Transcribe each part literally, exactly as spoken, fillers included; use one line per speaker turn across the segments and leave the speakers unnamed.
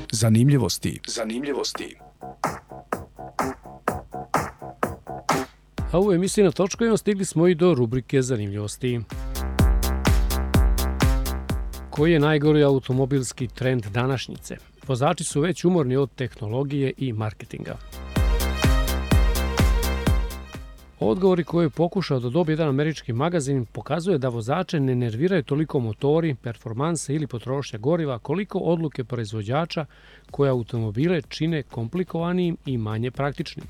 Zanimljivosti. Zanimljivosti.
A u emisiji Na točkovima stigli smo i do rubrike Zanimljivosti. Koji je najgori automobilski trend današnjice? Vozači su već umorni od tehnologije i marketinga. Odgovori koje je pokušao da dobije jedan američki magazin pokazuje da vozače ne nerviraju toliko motori, performanse ili potrošnja goriva koliko odluke proizvođača koje automobile čine komplikovanijim i manje praktičnim.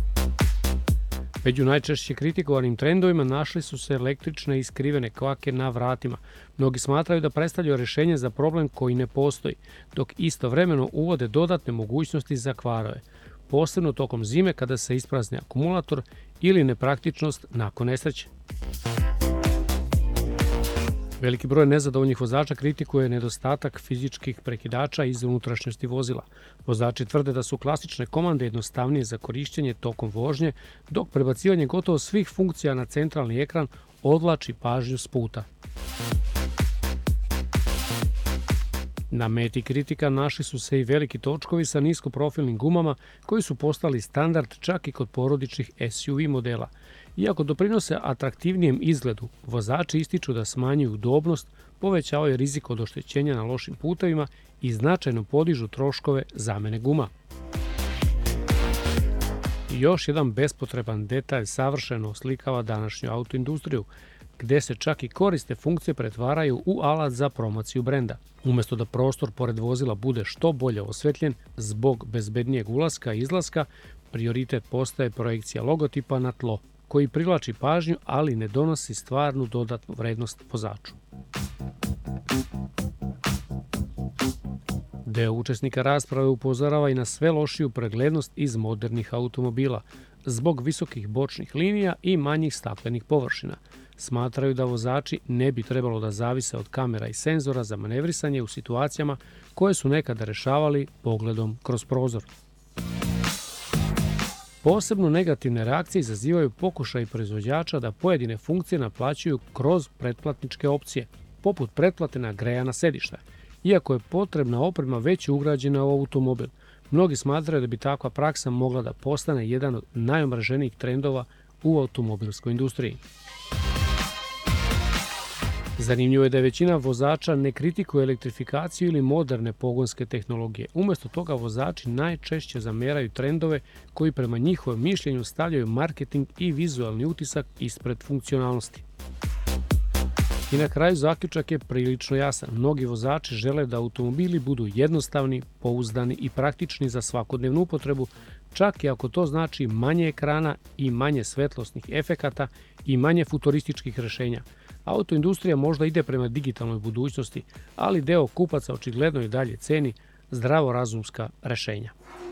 Među najčešće kritikovanim trendovima našli su se električne i skrivene kvake na vratima. Mnogi smatraju da predstavljaju rješenje za problem koji ne postoji, dok istovremeno uvode dodatne mogućnosti za kvarove, posebno tokom zime kada se isprazni akumulator ili nepraktičnost nakon nesreće. Veliki broj nezadovoljnih vozača kritikuje nedostatak fizičkih prekidača iz unutrašnjosti vozila. Vozači tvrde da su klasične komande jednostavnije za korišćenje tokom vožnje, dok prebacivanje gotovo svih funkcija na centralni ekran odvlači pažnju s puta. Na meti kritika našli su se i veliki točkovi sa niskoprofilnim gumama koji su postali standard čak i kod porodičnih S U V modela. Iako doprinose atraktivnijem izgledu, vozači ističu da smanjuju udobnost, povećavaju rizik od oštećenja na lošim putevima i značajno podižu troškove zamene guma. I još jedan bespotreban detalj savršeno oslikava današnju autoindustriju, gde se čak i koriste funkcije pretvaraju u alat za promociju brenda. Umjesto da prostor pored vozila bude što bolje osvetljen zbog bezbednijeg ulaska i izlaska, prioritet postaje projekcija logotipa na tlo, koji privlači pažnju, ali ne donosi stvarnu dodatnu vrednost vozaču. Deo učesnika rasprave upozorava i na sve lošiju preglednost iz modernih automobila, zbog visokih bočnih linija i manjih staklenih površina. Smatraju da vozači ne bi trebalo da zavise od kamera i senzora za manevrisanje u situacijama koje su nekada rešavali pogledom kroz prozor. Posebno negativne reakcije izazivaju pokušaj proizvođača da pojedine funkcije naplaćuju kroz pretplatničke opcije, poput pretplate na grejana sedišta. Iako je potrebna oprema već ugrađena u automobil, mnogi smatraju da bi takva praksa mogla da postane jedan od najomraženijih trendova u automobilskoj industriji. Zanimljivo je da je većina vozača ne kritikuje elektrifikaciju ili moderne pogonske tehnologije. Umjesto toga vozači najčešće zameraju trendove koji prema njihovom mišljenju stavljaju marketing i vizualni utisak ispred funkcionalnosti. I na kraju zaključak je prilično jasan. Mnogi vozači žele da automobili budu jednostavni, pouzdani i praktični za svakodnevnu upotrebu, čak i ako to znači manje ekrana i manje svetlosnih efekata i manje futurističkih rješenja. Autoindustrija možda ide prema digitalnoj budućnosti, ali deo kupaca očigledno i dalje ceni zdravorazumska rješenja.